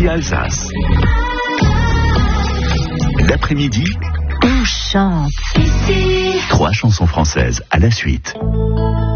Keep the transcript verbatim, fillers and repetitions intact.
ici Alsace. L'après-midi, on chante. trois chansons françaises à la suite.